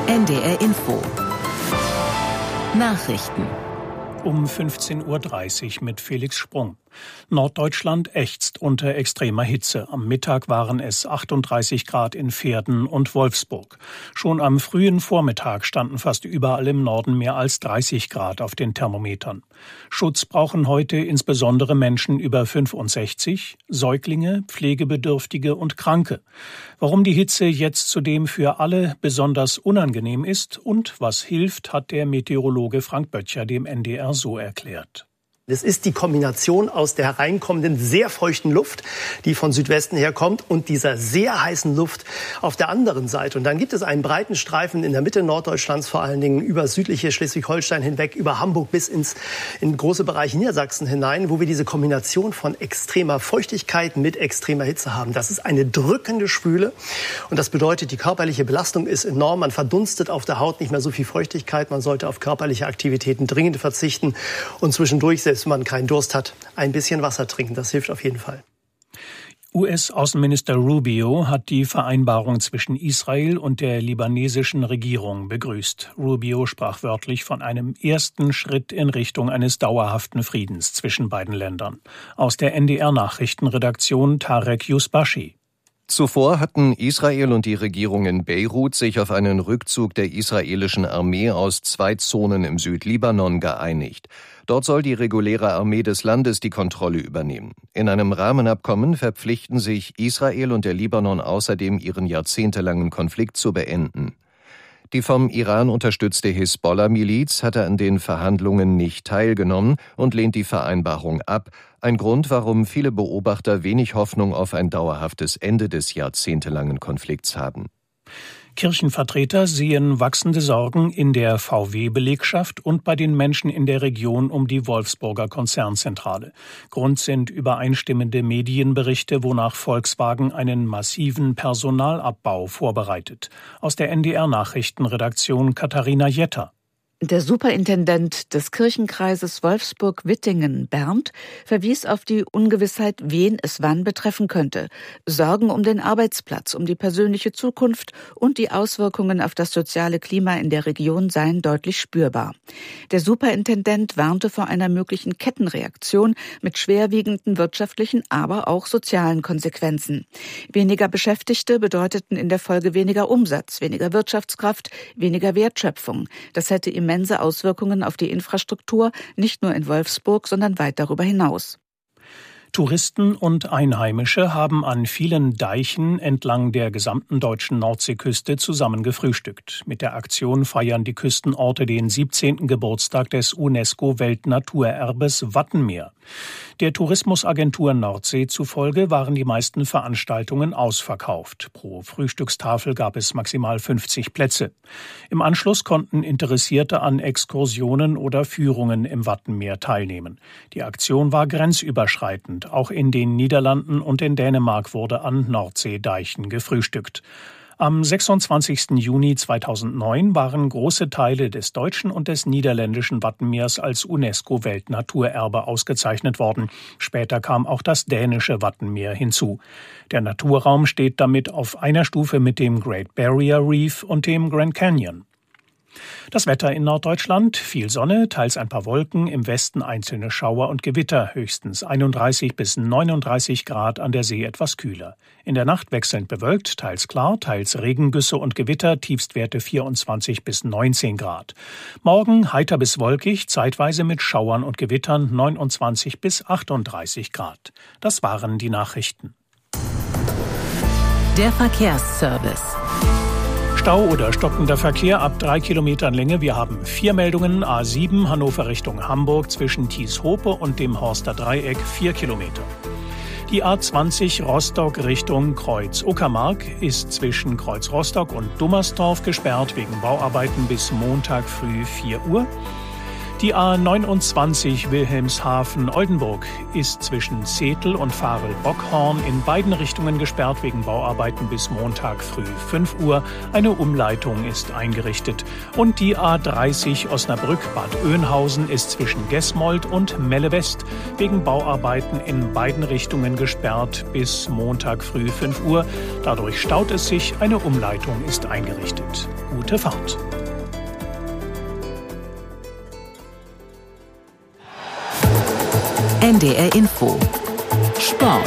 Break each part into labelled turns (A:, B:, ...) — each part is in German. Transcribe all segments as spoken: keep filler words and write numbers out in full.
A: N D R Info. Nachrichten.
B: Um fünfzehn Uhr dreißig mit Felix Sprung. Norddeutschland ächzt unter extremer Hitze. Am Mittag waren es achtunddreißig Grad in Verden und Wolfsburg. Schon am frühen Vormittag standen fast überall im Norden mehr als dreißig Grad auf den Thermometern. Schutz brauchen heute insbesondere Menschen über fünfundsechzig, Säuglinge, Pflegebedürftige und Kranke. Warum die Hitze jetzt zudem für alle besonders unangenehm ist und was hilft, hat der Meteorologe Frank Böttcher dem N D R so erklärt.
C: Das ist die Kombination aus der hereinkommenden, sehr feuchten Luft, die von Südwesten herkommt, und dieser sehr heißen Luft auf der anderen Seite. Und dann gibt es einen breiten Streifen in der Mitte Norddeutschlands, vor allen Dingen über südliche Schleswig-Holstein hinweg, über Hamburg bis ins in große Bereiche Niedersachsen hinein, wo wir diese Kombination von extremer Feuchtigkeit mit extremer Hitze haben. Das ist eine drückende Schwüle. Und das bedeutet, die körperliche Belastung ist enorm. Man verdunstet auf der Haut nicht mehr so viel Feuchtigkeit. Man sollte auf körperliche Aktivitäten dringend verzichten und zwischendurch, selbst wenn man keinen Durst hat, ein bisschen Wasser trinken. Das hilft auf jeden Fall.
B: U S-Außenminister Rubio hat die Vereinbarung zwischen Israel und der libanesischen Regierung begrüßt. Rubio sprach wörtlich von einem ersten Schritt in Richtung eines dauerhaften Friedens zwischen beiden Ländern. Aus der N D R-Nachrichtenredaktion Tarek Yusbashi.
D: Zuvor hatten Israel und die Regierung in Beirut sich auf einen Rückzug der israelischen Armee aus zwei Zonen im Südlibanon geeinigt. Dort soll die reguläre Armee des Landes die Kontrolle übernehmen. In einem Rahmenabkommen verpflichten sich Israel und der Libanon außerdem, ihren jahrzehntelangen Konflikt zu beenden. Die vom Iran unterstützte Hisbollah-Miliz hatte an den Verhandlungen nicht teilgenommen und lehnt die Vereinbarung ab. Ein Grund, warum viele Beobachter wenig Hoffnung auf ein dauerhaftes Ende des jahrzehntelangen Konflikts haben.
B: Kirchenvertreter sehen wachsende Sorgen in der V W-Belegschaft und bei den Menschen in der Region um die Wolfsburger Konzernzentrale. Grund sind übereinstimmende Medienberichte, wonach Volkswagen einen massiven Personalabbau vorbereitet. Aus der N D R-Nachrichtenredaktion Katharina Jetter.
E: Der Superintendent des Kirchenkreises Wolfsburg-Wittingen, Bernd, verwies auf die Ungewissheit, wen es wann betreffen könnte. Sorgen um den Arbeitsplatz, um die persönliche Zukunft und die Auswirkungen auf das soziale Klima in der Region seien deutlich spürbar. Der Superintendent warnte vor einer möglichen Kettenreaktion mit schwerwiegenden wirtschaftlichen, aber auch sozialen Konsequenzen. Weniger Beschäftigte bedeuteten in der Folge weniger Umsatz, weniger Wirtschaftskraft, weniger Wertschöpfung. Das hätte immense Auswirkungen auf die Infrastruktur, nicht nur in Wolfsburg, sondern weit darüber hinaus.
B: Touristen und Einheimische haben an vielen Deichen entlang der gesamten deutschen Nordseeküste zusammen gefrühstückt. Mit der Aktion feiern die Küstenorte den siebzehnten Geburtstag des UNESCO-Weltnaturerbes Wattenmeer. Der Tourismusagentur Nordsee zufolge waren die meisten Veranstaltungen ausverkauft. Pro Frühstückstafel gab es maximal fünfzig Plätze. Im Anschluss konnten Interessierte an Exkursionen oder Führungen im Wattenmeer teilnehmen. Die Aktion war grenzüberschreitend. Auch in den Niederlanden und in Dänemark wurde an Nordseedeichen gefrühstückt. Am sechsundzwanzigsten Juni zweitausendneun waren große Teile des deutschen und des niederländischen Wattenmeers als UNESCO-Weltnaturerbe ausgezeichnet worden. Später kam auch das dänische Wattenmeer hinzu. Der Naturraum steht damit auf einer Stufe mit dem Great Barrier Reef und dem Grand Canyon. Das Wetter in Norddeutschland: viel Sonne, teils ein paar Wolken, im Westen einzelne Schauer und Gewitter, höchstens einunddreißig bis neununddreißig Grad, an der See etwas kühler. In der Nacht wechselnd bewölkt, teils klar, teils Regengüsse und Gewitter, Tiefstwerte vierundzwanzig bis neunzehn Grad. Morgen heiter bis wolkig, zeitweise mit Schauern und Gewittern, neunundzwanzig bis achtunddreißig Grad. Das waren die Nachrichten.
A: Der Verkehrsservice.
B: Stau oder stockender Verkehr ab drei Kilometern Länge. Wir haben vier Meldungen. A sieben Hannover Richtung Hamburg zwischen Thieshope und dem Horster Dreieck vier Kilometer. Die A zwanzig Rostock Richtung Kreuz-Uckermark ist zwischen Kreuz-Rostock und Dummersdorf gesperrt wegen Bauarbeiten bis Montag früh vier Uhr. Die A neunundzwanzig Wilhelmshaven-Oldenburg ist zwischen Zetel und Varel-Bockhorn in beiden Richtungen gesperrt wegen Bauarbeiten bis Montag früh fünf Uhr. Eine Umleitung ist eingerichtet. Und die A dreißig Osnabrück-Bad Oeynhausen ist zwischen Gesmold und Melle West wegen Bauarbeiten in beiden Richtungen gesperrt bis Montag früh fünf Uhr. Dadurch staut es sich. Eine Umleitung ist eingerichtet. Gute Fahrt.
A: N D R Info. Sport.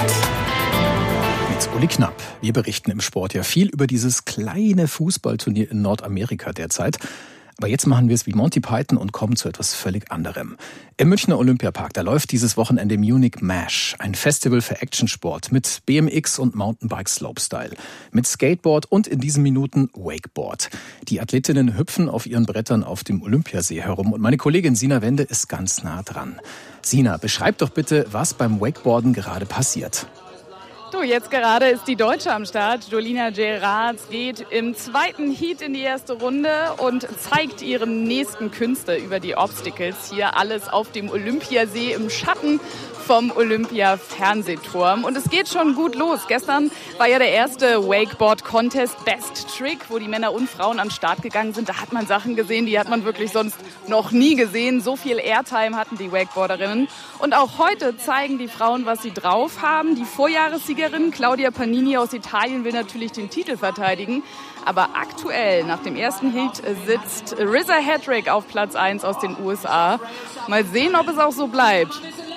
F: Mit Uli Knapp. Wir berichten im Sport ja viel über dieses kleine Fußballturnier in Nordamerika derzeit. Aber jetzt machen wir es wie Monty Python und kommen zu etwas völlig anderem. Im Münchner Olympiapark, da läuft dieses Wochenende Munich Mash, ein Festival für Actionsport mit B M X und Mountainbike Slopestyle, mit Skateboard und in diesen Minuten Wakeboard. Die Athletinnen hüpfen auf ihren Brettern auf dem Olympiasee herum und meine Kollegin Sina Wende ist ganz nah dran. Sina, beschreib doch bitte, was beim Wakeboarden gerade passiert.
G: Du, jetzt gerade ist die Deutsche am Start. Jolina Gerard geht im zweiten Heat in die erste Runde und zeigt ihren nächsten Künste über die Obstacles. Hier alles auf dem Olympiasee im Schatten vom Olympia-Fernsehturm. Und es geht schon gut los. Gestern war ja der erste Wakeboard-Contest Best Trick, wo die Männer und Frauen an den Start gegangen sind. Da hat man Sachen gesehen, die hat man wirklich sonst noch nie gesehen. So viel Airtime hatten die Wakeboarderinnen. Und auch heute zeigen die Frauen, was sie drauf haben. Die Vorjahressiegerin Claudia Panini aus Italien will natürlich den Titel verteidigen. Aber aktuell, nach dem ersten Heat, sitzt Riza Hedrick auf Platz eins aus den U S A. Mal sehen, ob es auch so bleibt.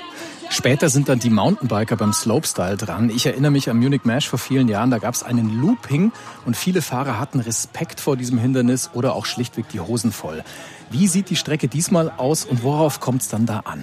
F: Später sind dann die Mountainbiker beim Slopestyle dran. Ich erinnere mich an Munich Mash vor vielen Jahren, da gab es einen Looping und viele Fahrer hatten Respekt vor diesem Hindernis oder auch schlichtweg die Hosen voll. Wie sieht die Strecke diesmal aus und worauf kommt es dann da an?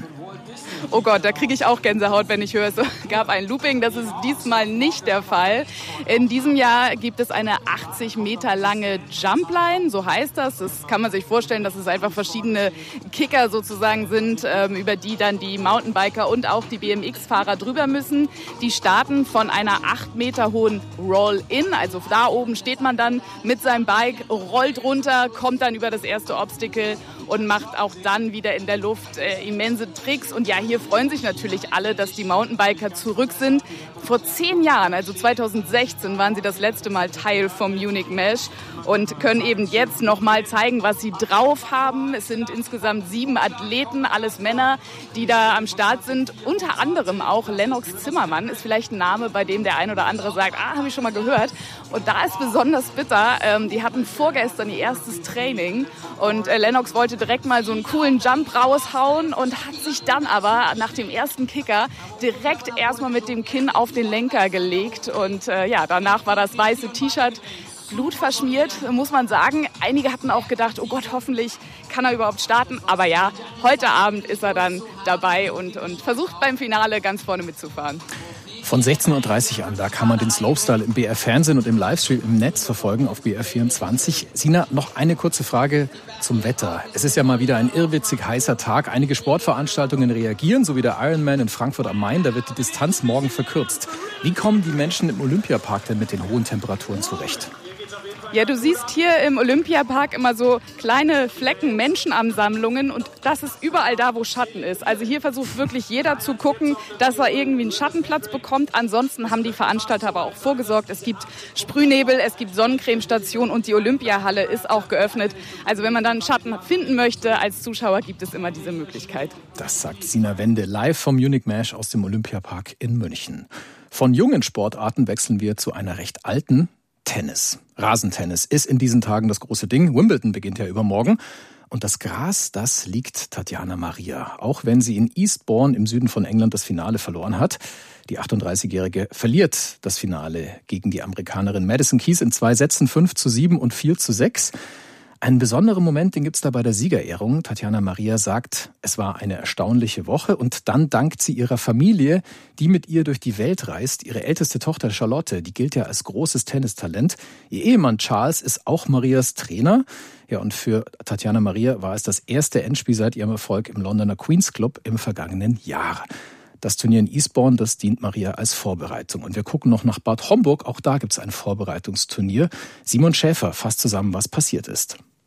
G: Oh Gott, da kriege ich auch Gänsehaut, wenn ich höre, es gab ein Looping. Das ist diesmal nicht der Fall. In diesem Jahr gibt es eine achtzig Meter lange Jumpline, so heißt das. Das kann man sich vorstellen, dass es einfach verschiedene Kicker sozusagen sind, über die dann die Mountainbiker und auch die B M X-Fahrer drüber müssen. Die starten von einer acht Meter hohen Roll-In, also da oben steht man dann mit seinem Bike, rollt runter, kommt dann über das erste Obstacle und macht auch dann wieder in der Luft äh, immense Tricks. Und ja, hier freuen sich natürlich alle, dass die Mountainbiker zurück sind. Vor zehn Jahren, also zweitausendsechzehn, waren sie das letzte Mal Teil vom Munich Mash und können eben jetzt noch mal zeigen, was sie drauf haben. Es sind insgesamt sieben Athleten, alles Männer, die da am Start sind. Unter anderem auch Lennox Zimmermann ist vielleicht ein Name, bei dem der ein oder andere sagt, ah, habe ich schon mal gehört. Und da ist besonders bitter, ähm, die hatten vorgestern ihr erstes Training und äh, Lennox wollte direkt mal so einen coolen Jump raushauen und hat sich dann aber nach dem ersten Kicker direkt erstmal mit dem Kinn auf den Lenker gelegt. Und äh, ja, danach war das weiße T-Shirt blutverschmiert, muss man sagen. Einige hatten auch gedacht, oh Gott, hoffentlich kann er überhaupt starten. Aber ja, heute Abend ist er dann dabei und, und versucht beim Finale ganz vorne mitzufahren.
F: Von sechzehn Uhr dreißig an, da kann man den Slopestyle im B R Fernsehen und im Livestream im Netz verfolgen auf B R vierundzwanzig. Sina, noch eine kurze Frage zum Wetter. Es ist ja mal wieder ein irrwitzig heißer Tag. Einige Sportveranstaltungen reagieren, so wie der Ironman in Frankfurt am Main. Da wird die Distanz morgen verkürzt. Wie kommen die Menschen im Olympiapark denn mit den hohen Temperaturen zurecht?
G: Ja, du siehst hier im Olympiapark immer so kleine Flecken, Menschenansammlungen und das ist überall da, wo Schatten ist. Also hier versucht wirklich jeder zu gucken, dass er irgendwie einen Schattenplatz bekommt. Ansonsten haben die Veranstalter aber auch vorgesorgt. Es gibt Sprühnebel, es gibt Sonnencremestationen und die Olympiahalle ist auch geöffnet. Also wenn man dann einen Schatten finden möchte als Zuschauer, gibt es immer diese Möglichkeit.
F: Das sagt Sina Wende live vom Munich Mash aus dem Olympiapark in München. Von jungen Sportarten wechseln wir zu einer recht alten. Tennis. Rasentennis ist in diesen Tagen das große Ding. Wimbledon beginnt ja übermorgen. Und das Gras, das liegt Tatjana Maria. Auch wenn sie in Eastbourne im Süden von England das Finale verloren hat. Die achtunddreißigjährige verliert das Finale gegen die Amerikanerin Madison Keys in zwei Sätzen, fünf zu sieben und vier zu sechs. Einen besonderen Moment, den gibt's da bei der Siegerehrung. Tatjana Maria sagt, es war eine erstaunliche Woche und dann dankt sie ihrer Familie, die mit ihr durch die Welt reist. Ihre älteste Tochter Charlotte, die gilt ja als großes Tennistalent. Ihr Ehemann Charles ist auch Marias Trainer. Ja, und für Tatjana Maria war es das erste Endspiel seit ihrem Erfolg im Londoner Queen's Club im vergangenen Jahr. Das Turnier in Eastbourne, das dient Maria als Vorbereitung. Und wir gucken noch nach Bad Homburg. Auch da gibt es ein Vorbereitungsturnier. Simon Schäfer fasst zusammen, was passiert ist.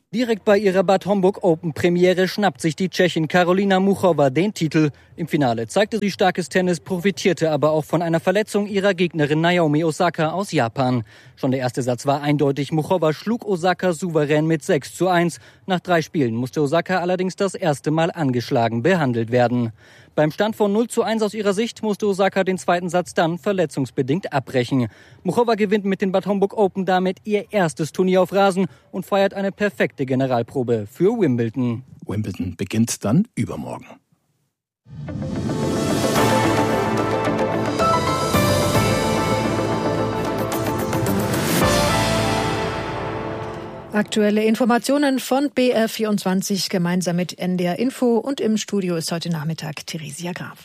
H: Direkt bei ihrer Bad Homburg Open Premiere schnappt sich die Tschechin Karolina Muchova den Titel. Im Finale zeigte sie starkes Tennis, profitierte aber auch von einer Verletzung ihrer Gegnerin Naomi Osaka aus Japan. Schon der erste Satz war eindeutig. Muchova schlug Osaka souverän mit sechs zu eins. Nach drei Spielen musste Osaka allerdings das erste Mal angeschlagen behandelt werden. Beim Stand von null zu eins aus ihrer Sicht musste Osaka den zweiten Satz dann verletzungsbedingt abbrechen. Muchova gewinnt mit den Bad Homburg Open damit ihr erstes Turnier auf Rasen und feiert eine perfekte Generalprobe für Wimbledon.
F: Wimbledon beginnt dann übermorgen.
I: Aktuelle Informationen von B R vierundzwanzig gemeinsam mit N D R Info, und im Studio ist heute Nachmittag Theresia Graf.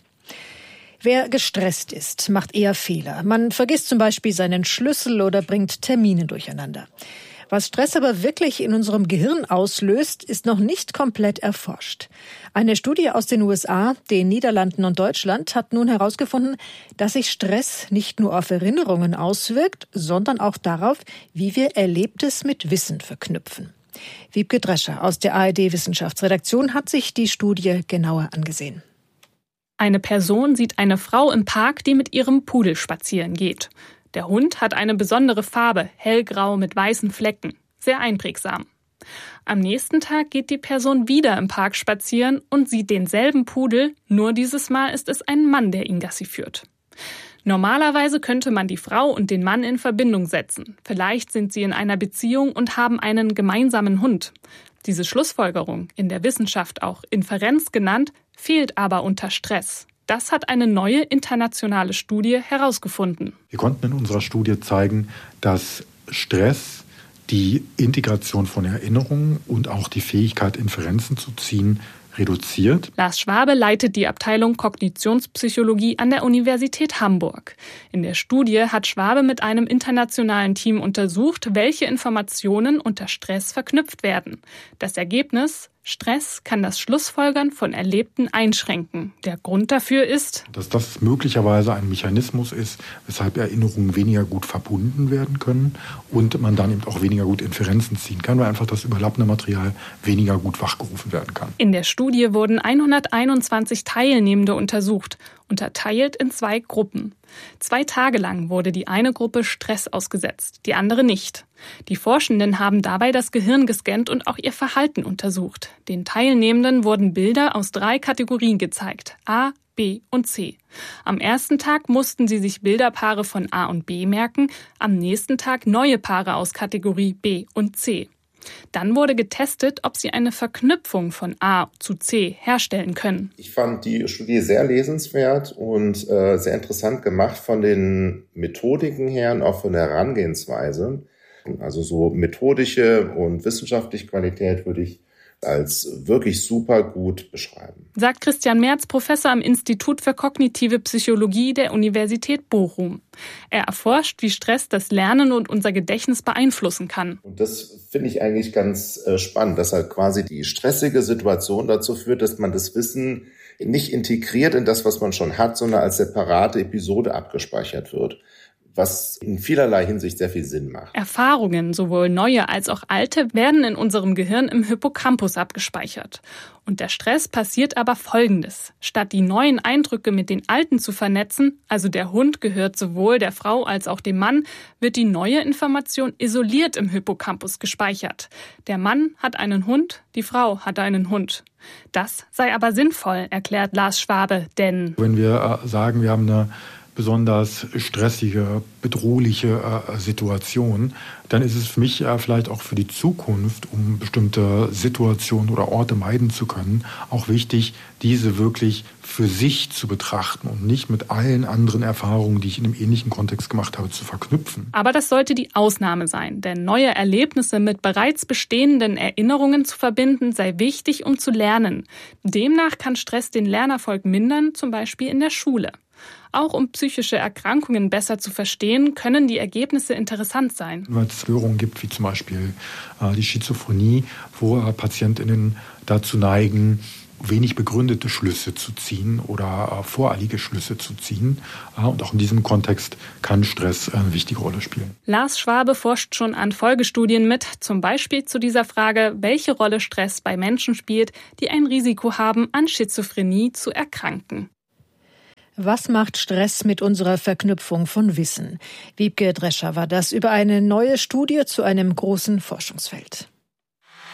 I: Wer gestresst ist, macht eher Fehler. Man vergisst zum Beispiel seinen Schlüssel oder bringt Termine durcheinander. Was Stress aber wirklich in unserem Gehirn auslöst, ist noch nicht komplett erforscht. Eine Studie aus den U S A, den Niederlanden und Deutschland hat nun herausgefunden, dass sich Stress nicht nur auf Erinnerungen auswirkt, sondern auch darauf, wie wir Erlebtes mit Wissen verknüpfen. Wiebke Drescher aus der A R D-Wissenschaftsredaktion hat sich die Studie genauer angesehen.
J: Eine Person sieht eine Frau im Park, die mit ihrem Pudel spazieren geht. Der Hund hat eine besondere Farbe, hellgrau mit weißen Flecken, sehr einprägsam. Am nächsten Tag geht die Person wieder im Park spazieren und sieht denselben Pudel, nur dieses Mal ist es ein Mann, der ihn Gassi führt. Normalerweise könnte man die Frau und den Mann in Verbindung setzen. Vielleicht sind sie in einer Beziehung und haben einen gemeinsamen Hund. Diese Schlussfolgerung, in der Wissenschaft auch Inferenz genannt, fehlt aber unter Stress. Das hat eine neue internationale Studie herausgefunden.
K: Wir konnten in unserer Studie zeigen, dass Stress die Integration von Erinnerungen und auch die Fähigkeit, Inferenzen zu ziehen, reduziert.
J: Lars Schwabe leitet die Abteilung Kognitionspsychologie an der Universität Hamburg. In der Studie hat Schwabe mit einem internationalen Team untersucht, welche Informationen unter Stress verknüpft werden. Das Ergebnis: Stress kann das Schlussfolgern von Erlebten einschränken. Der Grund dafür ist,
K: dass das möglicherweise ein Mechanismus ist, weshalb Erinnerungen weniger gut verbunden werden können und man dann eben auch weniger gut Inferenzen ziehen kann, weil einfach das überlappende Material weniger gut wachgerufen werden kann.
J: In der Studie wurden hunderteinundzwanzig Teilnehmende untersucht, unterteilt in zwei Gruppen. Zwei Tage lang wurde die eine Gruppe Stress ausgesetzt, die andere nicht. Die Forschenden haben dabei das Gehirn gescannt und auch ihr Verhalten untersucht. Den Teilnehmenden wurden Bilder aus drei Kategorien gezeigt: A, B und C. Am ersten Tag mussten sie sich Bilderpaare von A und B merken, am nächsten Tag neue Paare aus Kategorie B und C. Dann wurde getestet, ob sie eine Verknüpfung von A zu C herstellen können.
L: Ich fand die Studie sehr lesenswert und äh, sehr interessant gemacht von den Methodiken her und auch von der Herangehensweise. Also so methodische und wissenschaftliche Qualität würde ich als wirklich super gut beschreiben.
J: Sagt Christian Merz, Professor am Institut für kognitive Psychologie der Universität Bochum. Er erforscht, wie Stress das Lernen und unser Gedächtnis beeinflussen kann.
L: Und das finde ich eigentlich ganz äh, spannend, dass halt quasi die stressige Situation dazu führt, dass man das Wissen nicht integriert in das, was man schon hat, sondern als separate Episode abgespeichert wird, was in vielerlei Hinsicht sehr viel Sinn macht.
J: Erfahrungen, sowohl neue als auch alte, werden in unserem Gehirn im Hippocampus abgespeichert. Und der Stress passiert aber Folgendes. Statt die neuen Eindrücke mit den alten zu vernetzen, also der Hund gehört sowohl der Frau als auch dem Mann, wird die neue Information isoliert im Hippocampus gespeichert. Der Mann hat einen Hund, die Frau hat einen Hund. Das sei aber sinnvoll, erklärt Lars Schwabe, denn
K: wenn wir sagen, wir haben eine besonders stressige, bedrohliche äh, Situation, dann ist es für mich äh, vielleicht auch für die Zukunft, um bestimmte Situationen oder Orte meiden zu können, auch wichtig, diese wirklich für sich zu betrachten und nicht mit allen anderen Erfahrungen, die ich in einem ähnlichen Kontext gemacht habe, zu verknüpfen.
J: Aber das sollte die Ausnahme sein, denn neue Erlebnisse mit bereits bestehenden Erinnerungen zu verbinden, sei wichtig, um zu lernen. Demnach kann Stress den Lernerfolg mindern, zum Beispiel in der Schule. Auch um psychische Erkrankungen besser zu verstehen, können die Ergebnisse interessant sein.
K: Weil es Störungen gibt, wie zum Beispiel äh, die Schizophrenie, wo äh, PatientInnen dazu neigen, wenig begründete Schlüsse zu ziehen oder äh, voreilige Schlüsse zu ziehen. Äh, und auch in diesem Kontext kann Stress eine wichtige Rolle spielen.
J: Lars Schwabe forscht schon an Folgestudien mit, zum Beispiel zu dieser Frage, welche Rolle Stress bei Menschen spielt, die ein Risiko haben, an Schizophrenie zu erkranken.
I: Was macht Stress mit unserer Verknüpfung von Wissen? Wiebke Drescher war das über eine neue Studie zu einem großen Forschungsfeld.